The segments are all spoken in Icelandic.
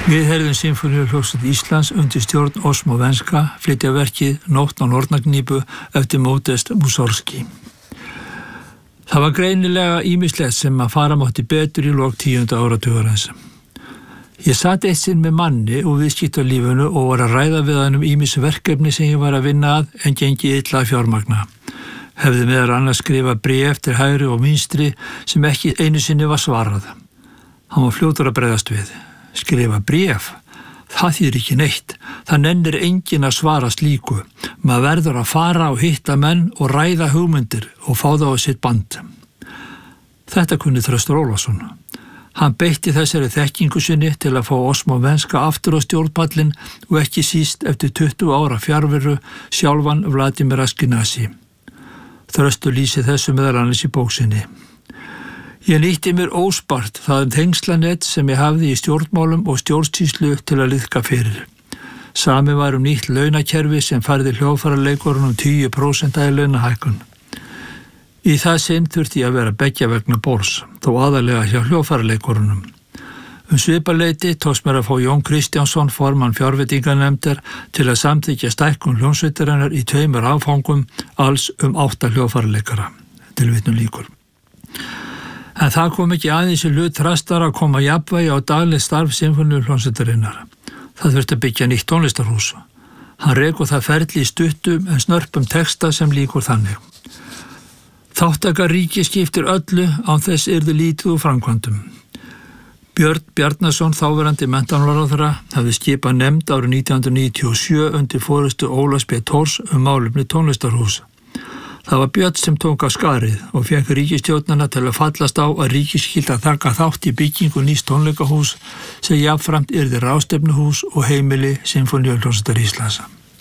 Við heyrðum Sinfóníuhljómsveit Íslands undir stjórn Osmo Venska flytja verkið Nótt á Norðnagnýpu eftir Modest Mussorgsky. Það var greinilega ýmislegt sem að fara mátti betur í lok 10. áratugarins. Ég sat eitt sinn með manni og viðskiptalífinu og var að ræða við hann ýmis verkefni sem ég var að vinna að en gengi illa að fjármagna. Hefði meðal annars skrifað bréf til hægri og vinstri sem ekki einu sinni var svarað. Hann var fljótur að bregðast við. Skrifa bréf? Það þýðir ekki neitt. Það nennir enginn að svara slíku. Maður verður að fara og hitta menn og ræða hugmyndir og fá það á sitt band. Þetta kunni Þröstur Ólafsson. Hann beitti þessari þekkingu sinni til að fá Osmo Venska aftur á stjórnpallinn og ekki síst eftir 20 ára fjarveru sjálfan Vladimir Ashkenazi. Þröstur lýsi þessu meðal annars í bók sinni. Ég nýtti mér óspart það tengslanett sem ég hafði í stjórnmálum og stjórnsýslu til að liðka fyrir. Sami var nýtt launakerfi sem færði hljóðfæraleikurunum 10% af launahækkun. Í það sinn þurfti ég að vera beggja vegna borðs, þó aðalega hjá hljóðfæraleikurunum. Svipaleyti tókst mér að fá Jón Kristjánsson, formann fjárveitinganefndar, til að samþykkja stækkun hljómsveitarinnar í 2 áfangum, alls 8 hljóðfæraleikara. Tilvitnun lýkur. En það kom ekki aðeins í hlut Þrastar að koma jafnvægi á daglegt starf Sinfóníuhljómsveitarinnar. Það þurfti að byggja nýtt tónlistarhús. Hann rekur það ferli í stuttum en snörpum texta sem lýkur þannig. Þáttaka ríki skiptir öllu án þess yrði lítið úr framkvæmdum. Björn Bjarnason, þáverandi menntamálaráðherra, hafði skipað nefnd árið 1997 undir forystu Ólafs B. Thors málefni tónlistarhús. Það var Björn sem tók af skarið og fékk ríkisstjórnina til að fallast á að ríkið skyldi að taka þátt í byggingu nýs tónleikahús sem jafnframt yrði ráðstefnuhús og heimili Sinfóníuhljómsveitar Íslands.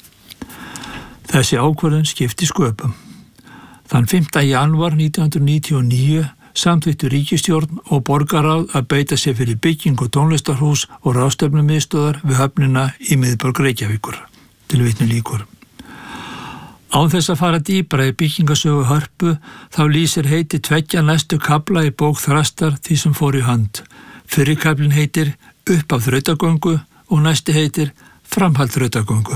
Þessi ákvörðun skipti sköpum. Þann 5. janúar 1999 samþykktu ríkisstjórn og borgarráð að beita sig fyrir byggingu tónlistarhús og ráðstefnumiðstöðvar við höfnina í miðborg Reykjavíkur. Tilvitnun lýkur. Án þess að fara dýpra í byggingasögu Hörpu þá lýsir heiti 2 næstu kafla í bók Þrastar því sem fór í hönd. Fyrri kaflinn heitir Upp af þrautagöngu og næsti heitir Framhald þrautagöngu.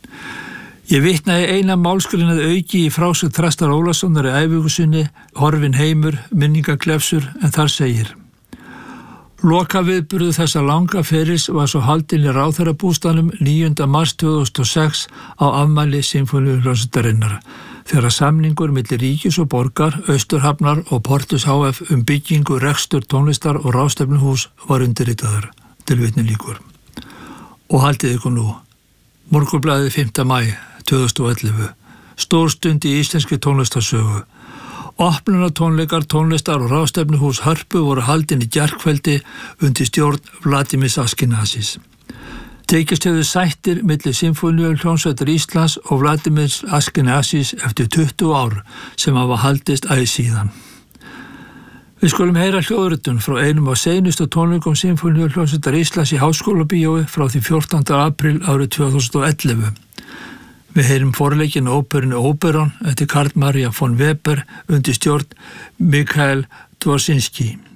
Ég vitnaði eina málsgrein auki í frásögn Þrastar Ólafssonar í æfingu sinni Horfinn heimur, minningaglefsur, en þar segir: Lokaviðburður þessa langa ferils var svo haldinn í ráðherrabústaðnum 9. mars 2006 á afmæli Sinfóníuhljómsveitarinnar, þegar samningur milli ríkis og borgar, Austurhafnar og Portus HF byggingu, rekstur, tónlistar og ráðstefnuhús var undirritaður. Tilvitnun lýkur. Og haldið ykkur nú. Morgunblaðið 5. maí 2011. Stórstund í íslenskri tónlistarsögu. Opnunartónleikar, tónlistar og ráðstefnuhús Hörpu voru haldin í gærkveldi undir stjórn Vladimir Ashkenazis. Tekist hefðu sættir milli Sinfóníuhljómsveitar Íslands og Vladimir Ashkenazis eftir 20 ár sem hafa haldist æ síðan. Við skulum heyra hljóðritun frá einum af seinustu tónleikum Sinfóníuhljómsveitar Íslands í Háskólabíói frá því 14. apríl árið 2011. Við heyrum forleikinn óperunni Óperon eftir Karl Maria von Weber undir stjórn Mikhail Dvorzinski.